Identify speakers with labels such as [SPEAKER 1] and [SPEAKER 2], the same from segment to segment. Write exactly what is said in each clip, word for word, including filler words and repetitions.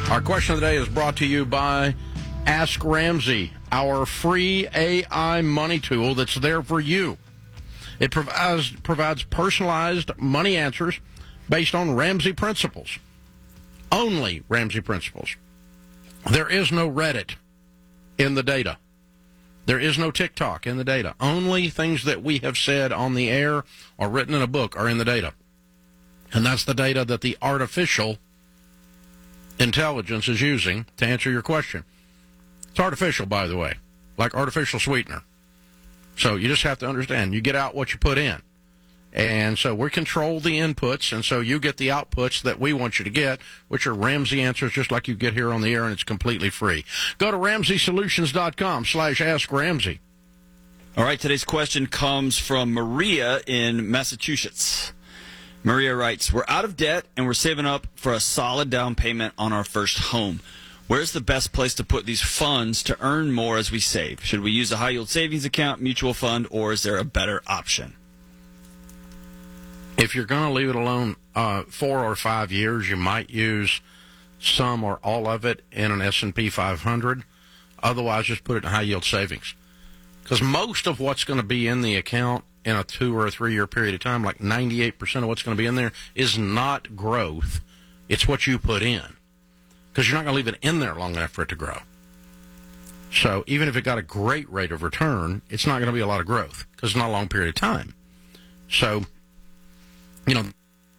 [SPEAKER 1] Our question of the day is brought to you by Ask Ramsey, our free A I money tool that's there for you. It provides, provides personalized money answers based on Ramsey principles. Only Ramsey principles. There is no Reddit in the data. There is no TikTok in the data. Only things that we have said on the air or written in a book are in the data. And that's the data that the artificial intelligence is using to answer your question. It's artificial, by the way, like artificial sweetener. So you just have to understand, you get out what you put in. And so we control the inputs, and so you get the outputs that we want you to get, which are Ramsey answers, just like you get here on the air, and it's completely free. Go to ramsey solutions dot com slash ask Ramsey.
[SPEAKER 2] All right, today's question comes from Maria in Massachusetts. Maria writes, we're out of debt, and we're saving up for a solid down payment on our first home. Where's the best place to put these funds to earn more as we save? Should we use a high-yield savings account, mutual fund, or is there a better option?
[SPEAKER 1] If you're going to leave it alone uh, four or five years, you might use some or all of it in an S and P five hundred. Otherwise, just put it in high-yield savings. Because most of what's going to be in the account in a two- or a three-year period of time, like ninety-eight percent of what's going to be in there, is not growth. It's what you put in. Because you're not going to leave it in there long enough for it to grow. So even if it got a great rate of return, it's not going to be a lot of growth because it's not a long period of time. So, you know,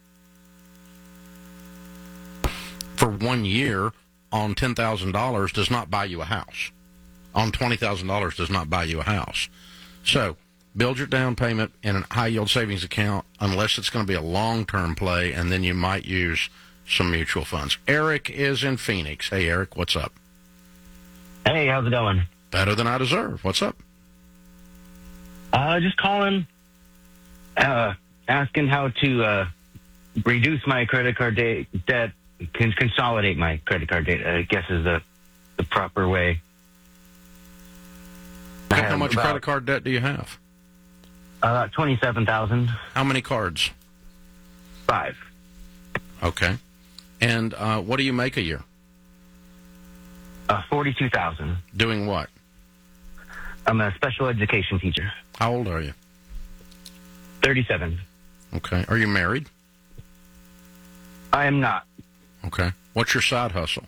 [SPEAKER 1] for one year on ten thousand dollars does not buy you a house. On twenty thousand dollars does not buy you a house. So build your down payment in a high-yield savings account unless it's going to be a long-term play, and then you might use some mutual funds. Eric is in Phoenix. Hey, Eric, what's up?
[SPEAKER 3] Hey, how's it going?
[SPEAKER 1] Better than I deserve. What's up?
[SPEAKER 3] Uh, just calling, uh, asking how to uh, reduce my credit card de- debt, can consolidate my credit card debt, I guess is the, the proper way.
[SPEAKER 1] How much about, credit card debt do you have?
[SPEAKER 3] Uh, twenty-seven thousand dollars.
[SPEAKER 1] How many cards?
[SPEAKER 3] Five.
[SPEAKER 1] Okay. And uh, what do you make a year?
[SPEAKER 3] Uh, forty-two thousand dollars.
[SPEAKER 1] Doing what?
[SPEAKER 3] I'm a special education teacher.
[SPEAKER 1] How old are you?
[SPEAKER 3] thirty-seven.
[SPEAKER 1] Okay. Are you married?
[SPEAKER 3] I am not.
[SPEAKER 1] Okay. What's your side hustle?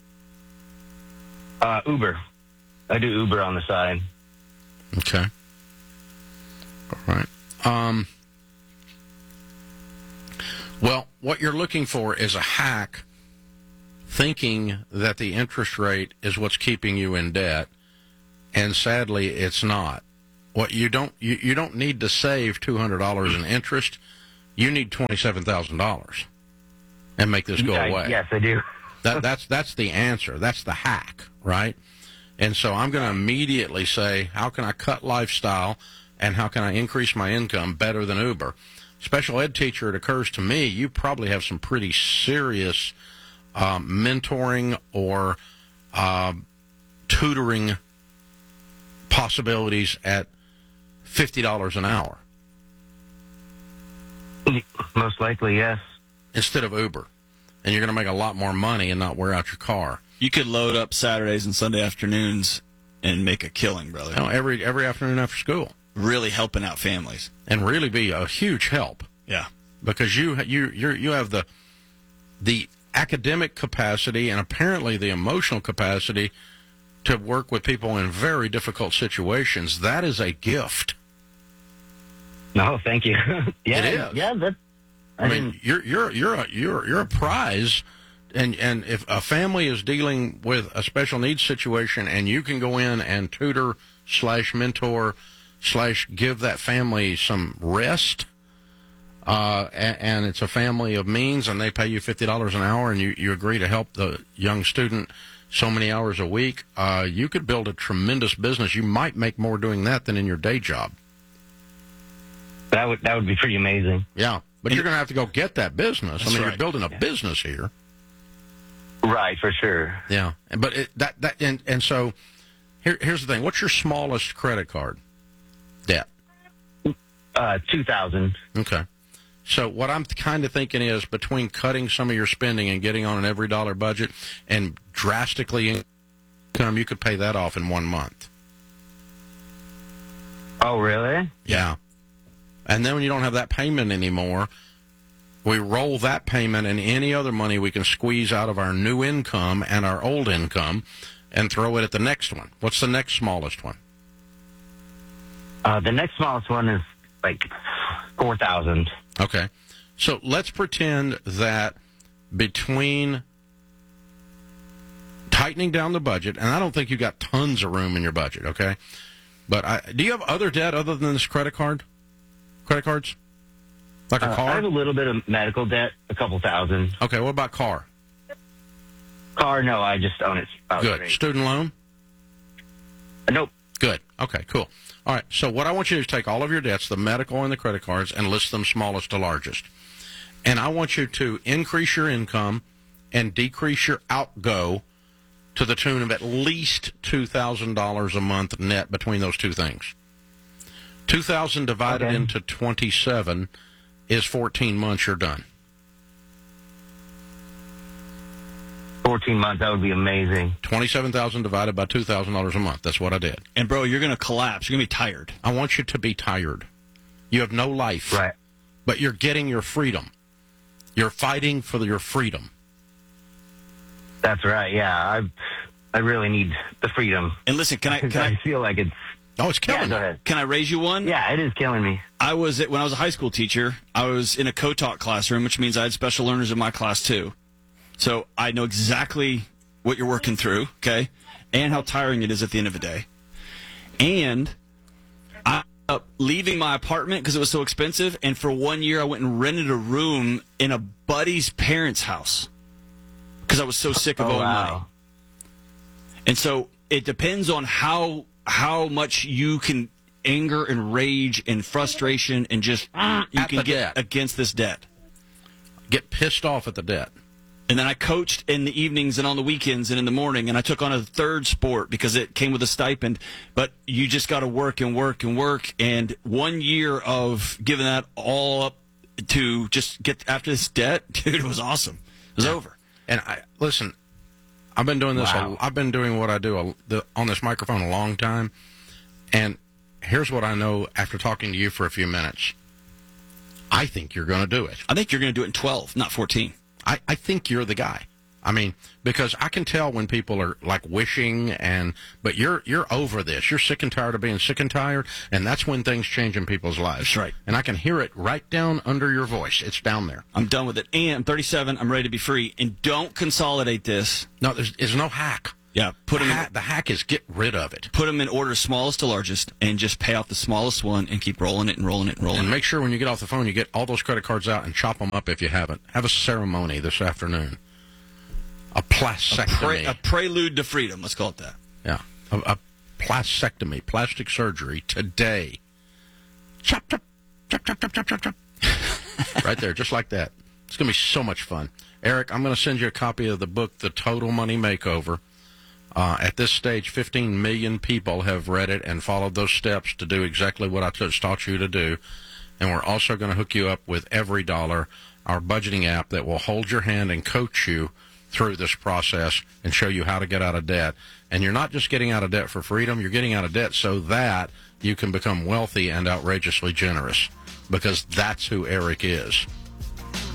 [SPEAKER 3] Uh, Uber. I do Uber on the side.
[SPEAKER 1] Okay. All right. Um, well, what you're looking for is a hack, thinking that the interest rate is what's keeping you in debt, and sadly, it's not. What you don't you, you don't need to save two hundred dollars in interest. You need twenty-seven thousand dollars and make this go
[SPEAKER 3] yeah,
[SPEAKER 1] away.
[SPEAKER 3] Yes, I do.
[SPEAKER 1] that that's that's the answer. That's the hack, right? And so I'm going to immediately say, how can I cut lifestyle and how can I increase my income better than Uber? Special ed teacher, it occurs to me, you probably have some pretty serious um, mentoring or uh, tutoring possibilities at fifty dollars an hour.
[SPEAKER 3] Most likely, yes.
[SPEAKER 1] Instead of Uber. And you're going to make a lot more money and not wear out your car.
[SPEAKER 2] You could load up Saturdays and Sunday afternoons and make a killing, brother.
[SPEAKER 1] You know, every every afternoon after school.
[SPEAKER 2] Really helping out families.
[SPEAKER 1] And really be a huge help.
[SPEAKER 2] Yeah.
[SPEAKER 1] Because you you you you have the the academic capacity and apparently the emotional capacity to work with people in very difficult situations. That is a gift.
[SPEAKER 3] No, thank you. yeah,
[SPEAKER 1] it is.
[SPEAKER 3] Yeah, that. I,
[SPEAKER 1] I mean, you're you're you're a, you're you're a prize. And and if a family is dealing with a special needs situation and you can go in and tutor slash mentor slash give that family some rest, uh, and, and it's a family of means and they pay you fifty dollars an hour and you, you agree to help the young student so many hours a week, uh, you could build a tremendous business. You might make more doing that than in your day job.
[SPEAKER 3] That would that would be pretty amazing.
[SPEAKER 1] Yeah, but you're going to have to go get that business.
[SPEAKER 2] That's
[SPEAKER 1] I mean,
[SPEAKER 2] right.
[SPEAKER 1] you're building a
[SPEAKER 2] Yeah.
[SPEAKER 1] business here.
[SPEAKER 3] Right, for sure.
[SPEAKER 1] Yeah, but it, that that and and so here here's the thing. What's your smallest credit card debt?
[SPEAKER 3] Uh, two thousand.
[SPEAKER 1] Okay, So what I'm kind of thinking is between cutting some of your spending and getting on an every dollar budget and drastically income, you could pay that off in one month.
[SPEAKER 3] Oh, really?
[SPEAKER 1] Yeah. And then when you don't have that payment anymore, we roll that payment and any other money we can squeeze out of our new income and our old income and throw it at the next one. What's the next smallest one?
[SPEAKER 3] Uh, the next smallest one is like four thousand.
[SPEAKER 1] Okay. So let's pretend that between tightening down the budget, and I don't think you got tons of room in your budget, okay? But I, do you have other debt other than this credit card? Credit cards? Like a
[SPEAKER 3] Uh,
[SPEAKER 1] car?
[SPEAKER 3] I have a little bit of medical debt, a couple thousand.
[SPEAKER 1] Okay, what about car?
[SPEAKER 3] Car, no, I just own it.
[SPEAKER 1] Good.
[SPEAKER 3] Straight.
[SPEAKER 1] Student loan?
[SPEAKER 3] Uh, nope.
[SPEAKER 1] Good. Okay, cool. All right, so what I want you to do is take all of your debts, the medical and the credit cards, and list them smallest to largest. And I want you to increase your income and decrease your outgo to the tune of at least two thousand dollars a month net between those two things. two thousand dollars divided
[SPEAKER 3] Okay.
[SPEAKER 1] into twenty-seven is fourteen months, you're done.
[SPEAKER 3] fourteen months, that would be amazing.
[SPEAKER 1] twenty-seven thousand dollars divided by two thousand dollars a month. That's what I did.
[SPEAKER 2] And, bro, you're going to collapse. You're going to be tired.
[SPEAKER 1] I want you to be tired. You have no life.
[SPEAKER 3] Right.
[SPEAKER 1] But you're getting your freedom. You're fighting for your freedom.
[SPEAKER 3] That's right, yeah. I I really need the freedom.
[SPEAKER 2] And listen, can I can
[SPEAKER 3] I
[SPEAKER 2] I,
[SPEAKER 3] feel like it's...
[SPEAKER 1] Oh, it's killing
[SPEAKER 3] Yeah, go
[SPEAKER 1] you.
[SPEAKER 3] ahead.
[SPEAKER 2] can I raise you one?
[SPEAKER 3] Yeah, it is killing me.
[SPEAKER 2] I was at, when I was a high school teacher, I was in a co-taught classroom, which means I had special learners in my class too. So I know exactly what you're working through, okay, and how tiring it is at the end of the day. And I ended up leaving my apartment because it was so expensive, and for one year I went and rented a room in a buddy's parents' house because I was so sick of
[SPEAKER 3] Oh,
[SPEAKER 2] owing
[SPEAKER 3] wow.
[SPEAKER 2] money. And so it depends on how how much you can anger and rage and frustration and just you
[SPEAKER 1] At
[SPEAKER 2] can
[SPEAKER 1] the
[SPEAKER 2] get
[SPEAKER 1] debt.
[SPEAKER 2] against this debt.
[SPEAKER 1] Get pissed off at the debt.
[SPEAKER 2] And then I coached in the evenings and on the weekends and in the morning, and I took on a third sport because it came with a stipend. But you just got to work and work and work. And one year of giving that all up to just get after this debt, dude, it was awesome. It was over.
[SPEAKER 1] And I listen, I've been doing this.
[SPEAKER 3] Wow.
[SPEAKER 1] A, I've been doing what I do a, the, on this microphone a long time. And here's what I know after talking to you for a few minutes. I think you're going to do it.
[SPEAKER 2] I think you're going to do it in twelve, not fourteen.
[SPEAKER 1] I, I think you're the guy. I mean, because I can tell when people are like wishing and, but you're you're over this. You're sick and tired of being sick and tired, and that's when things change in people's lives.
[SPEAKER 2] That's right.
[SPEAKER 1] And I can hear it right down under your voice. It's down there.
[SPEAKER 2] I'm done with it. And I'm thirty-seven. I'm ready to be free. And don't consolidate this.
[SPEAKER 1] No, there's, there's no hack.
[SPEAKER 2] Yeah, put
[SPEAKER 1] the,
[SPEAKER 2] them
[SPEAKER 1] hack
[SPEAKER 2] in,
[SPEAKER 1] the hack is get rid of it.
[SPEAKER 2] put them in order smallest to largest, and just pay off the smallest one and keep rolling it and rolling it and rolling
[SPEAKER 1] And
[SPEAKER 2] it.
[SPEAKER 1] make sure when you get off the phone, you get all those credit cards out and chop them up if you haven't. Have a ceremony this afternoon. A plastectomy.
[SPEAKER 2] Pre- a prelude to freedom. Let's call it that.
[SPEAKER 1] Yeah. A, a plastectomy, plastic surgery today. Chop, chop, chop, chop, chop, chop, chop, chop. Right there, just like that. It's going to be so much fun. Eric, I'm going to send you a copy of the book, The Total Money Makeover. Uh, at this stage, fifteen million people have read it and followed those steps to do exactly what I just taught you to do. And we're also going to hook you up with Every Dollar, our budgeting app that will hold your hand and coach you through this process and show you how to get out of debt. And you're not just getting out of debt for freedom, you're getting out of debt so that you can become wealthy and outrageously generous, because that's who Eric is.